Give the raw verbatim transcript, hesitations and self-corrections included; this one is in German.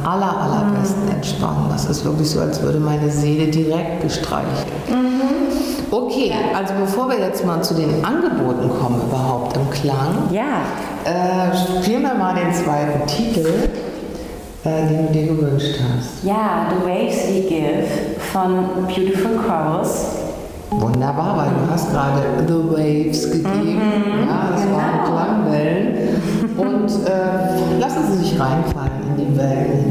aller, allerbesten mhm. entspannen. Das ist wirklich so, als würde meine Seele direkt gestreichelt. Mhm. Okay, also bevor wir jetzt mal zu den Angeboten kommen überhaupt im Klang, ja. äh, spielen wir mal den zweiten Titel, äh, den du dir gewünscht hast. Ja, The Waves We Give von Beautiful Chorus. Wunderbar, weil du hast gerade The Waves gegeben. Mhm, ja, das genau. waren Klangwellen. Und äh, lassen Sie sich reinfallen in die Wellen.